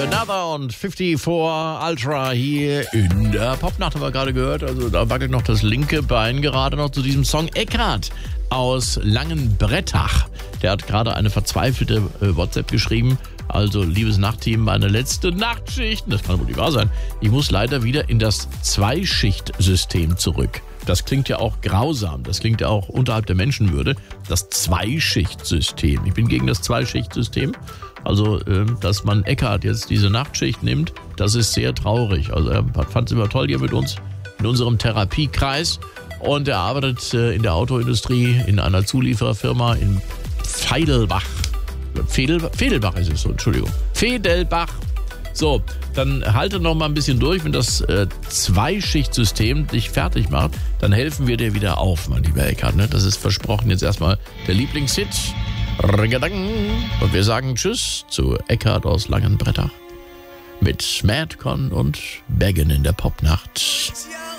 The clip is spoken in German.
Another und 54 Ultra hier in der Popnacht haben wir gerade gehört. Also da wackelt noch das linke Bein gerade noch zu diesem Song. Eckart aus Langenbrettach, der hat gerade eine verzweifelte WhatsApp geschrieben. Also, liebes Nachtteam, meine letzte Nachtschicht. Das kann wohl nicht wahr sein. Ich muss leider wieder in das Zweischichtsystem zurück. Das klingt ja auch grausam. Das klingt ja auch unterhalb der Menschenwürde. Das Zweischichtsystem. Ich bin gegen das Zweischichtsystem. Also, dass man Eckart jetzt diese Nachtschicht nimmt, das ist sehr traurig. Also, er fand es immer toll hier mit uns in unserem Therapiekreis. Und er arbeitet in der Autoindustrie in einer Zuliefererfirma in Feidelbach. Fedelbach ist es so, Entschuldigung. Fedelbach. So, dann halte noch mal ein bisschen durch. Wenn das Zweischichtsystem dich fertig macht, dann helfen wir dir wieder auf, mein lieber Eckart. Ne? Das ist versprochen jetzt erstmal der Lieblingshit. Und wir sagen Tschüss zu Eckart aus Langenbrettach mit Madcon und Baggen in der Popnacht.